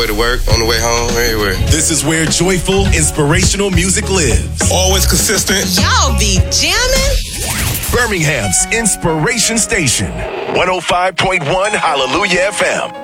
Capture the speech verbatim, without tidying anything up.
way to work, on the way home, everywhere. This is where joyful, inspirational music lives. Always consistent. Y'all be jamming. Birmingham's Inspiration Station, one oh five point one Hallelujah F M.